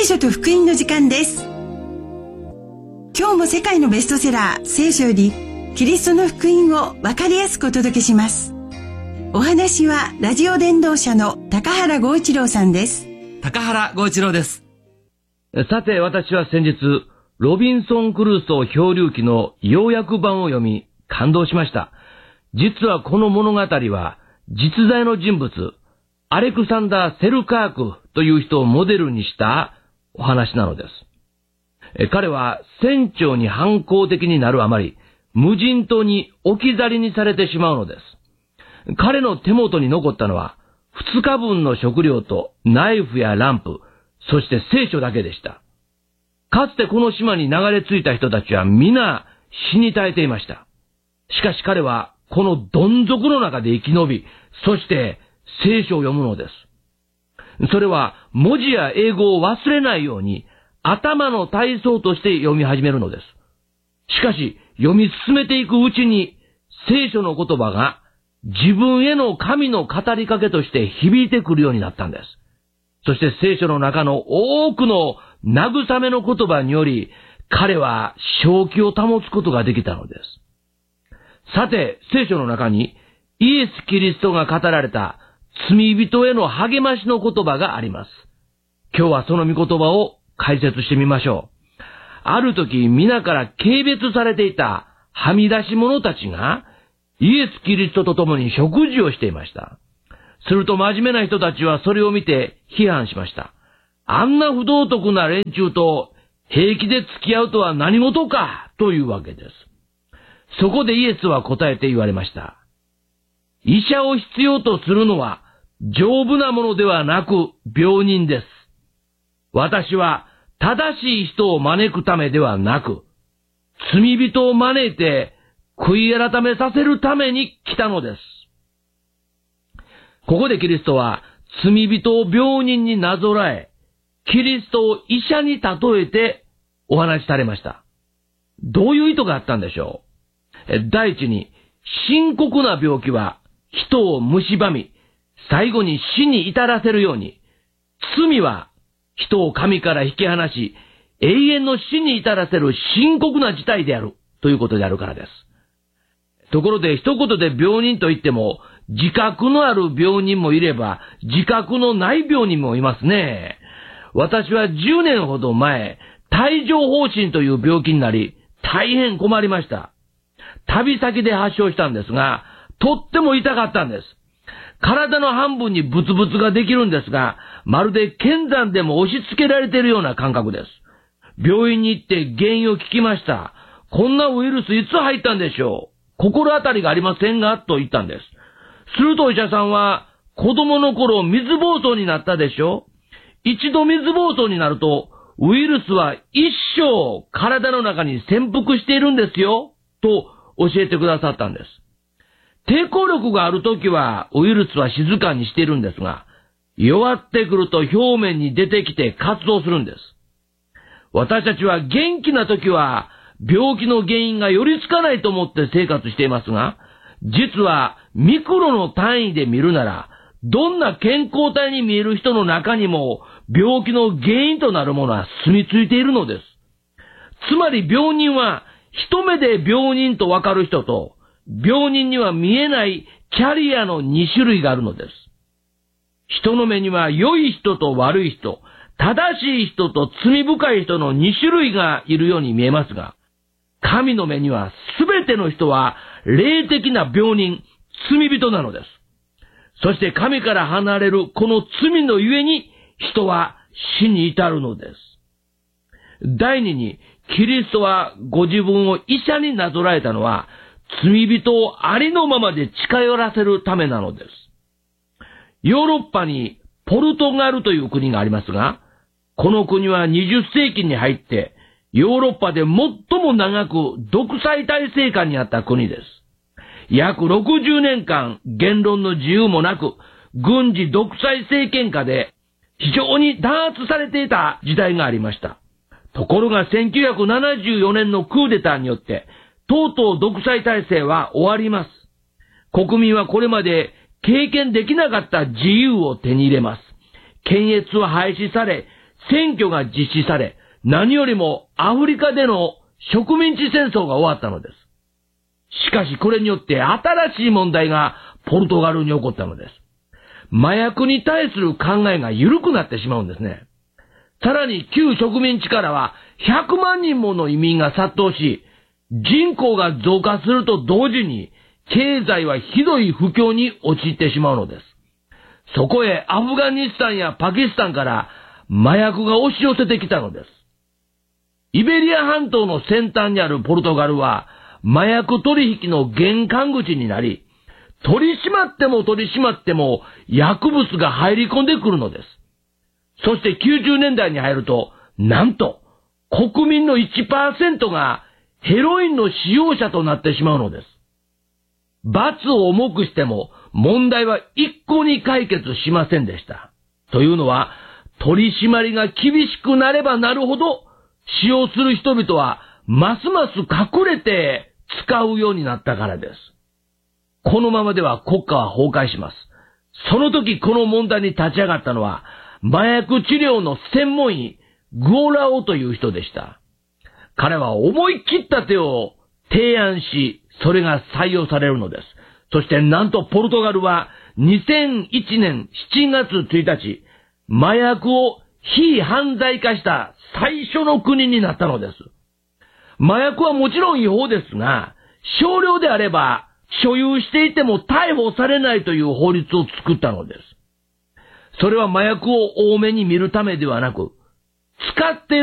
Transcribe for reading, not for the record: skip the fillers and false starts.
聖書と福音の時間です。今日も世界のベストセラー聖書よりキリストの福音を分かりやすくお届けします。お話はラジオ伝道者の高原剛一郎さんです。 高原剛一郎です。 さて、私は先日ロビンソン・クルーソー漂流記の要約版を読み感動しました。実はこの物語は実在の人物アレクサンダー・セルカークという人をモデルにしたお話なのです。彼は船長に反抗的になるあまり無人島に置き去りにされてしまうのです。彼の手元に残ったのは2日分の食料とナイフやランプ、そして聖書だけでした。かつてこの島に流れ着いた人たちは皆死に絶えていました。しかし彼はこのどん底の中で生き延び、そして聖書を読むのです。それは文字や英語を忘れないように頭の体操として読み始めるのです。しかし読み進めていくうちに聖書の言葉が自分への神の語りかけとして響いてくるようになったんです。そして聖書の中の多くの慰めの言葉により彼は正気を保つことができたのです。さて、聖書の中にイエス・キリストが語られた罪人への励ましの言葉があります。今日はその御言葉を解説してみましょう。ある時皆から軽蔑されていたはみ出し者たちがイエス・キリストと共に食事をしていました。すると真面目な人たちはそれを見て批判しました。あんな不道徳な連中と平気で付き合うとは何事かというわけです。そこでイエスは答えて言われました。医者を必要とするのは丈夫なものではなく病人です。私は正しい人を招くためではなく、罪人を招いて悔い改めさせるために来たのです。ここでキリストは罪人を病人になぞらえ、キリストを医者に例えてお話しされました。どういう意図があったんでしょう。第一に、深刻な病気は人を蝕み、最後に死に至らせるように、罪は人を神から引き離し、永遠の死に至らせる深刻な事態であるということであるからです。ところで一言で病人といっても、自覚のある病人もいれば、自覚のない病人もいますね。私は10年ほど前、帯状疱疹という病気になり、大変困りました。旅先で発症したんですが、とっても痛かったんです。体の半分にブツブツができるんですが、まるで剣山でも押し付けられているような感覚です。病院に行って原因を聞きました。こんなウイルスいつ入ったんでしょう。心当たりがありませんがと言ったんです。するとお医者さんは、子供の頃水疱瘡になったでしょ。一度水疱瘡になると、ウイルスは一生体の中に潜伏しているんですよ、と教えてくださったんです。抵抗力があるときはウイルスは静かにしているんですが、弱ってくると表面に出てきて活動するんです。私たちは元気なときは病気の原因が寄りつかないと思って生活していますが、実はミクロの単位で見るなら、どんな健康体に見える人の中にも病気の原因となるものは住み着いているのです。つまり病人は一目で病人とわかる人と、病人には見えないキャリアの2種類があるのです。人の目には良い人と悪い人、正しい人と罪深い人の2種類がいるように見えますが、神の目にはすべての人は霊的な病人、罪人なのです。そして神から離れるこの罪のゆえに人は死に至るのです。第二に、キリストはご自分を医者になぞらえたのは、罪人をありのままで近寄らせるためなのです。ヨーロッパにポルトガルという国がありますが、この国は20世紀に入って、ヨーロッパで最も長く独裁体制下にあった国です。約60年間言論の自由もなく、軍事独裁政権下で非常に弾圧されていた時代がありました。ところが1974年のクーデターによって、とうとう独裁体制は終わります。国民はこれまで経験できなかった自由を手に入れます。検閲は廃止され、 選挙が実施され、何よりもアフリカでの植民地戦争が終わったのです。しかしこれによって新しい問題がポルトガルに起こったのです。麻薬に対する考えが緩くなってしまうんですね。さらに旧植民地からは100万人もの移民が殺到し、人口が増加すると同時に経済はひどい不況に陥ってしまうのです。そこへアフガニスタンやパキスタンから麻薬が押し寄せてきたのです。イベリア半島の先端にあるポルトガルは麻薬取引の玄関口になり、取り締まっても薬物が入り込んでくるのです。そして90年代に入ると、なんと国民の 1% がヘロインの使用者となってしまうのです。罰を重くしても問題は一向に解決しませんでした。というのは、取り締まりが厳しくなればなるほど、使用する人々はますます隠れて使うようになったからです。このままでは国家は崩壊します。その時この問題に立ち上がったのは、麻薬治療の専門医、グオラオという人でした。彼は思い切った手を提案し、それが採用されるのです。そしてなんとポルトガルは2001年7月1日、麻薬を非犯罪化した最初の国になったのです。麻薬はもちろん違法ですが、少量であれば所有していても逮捕されないという法律を作ったのです。それは麻薬を多めに見るためではなく、使って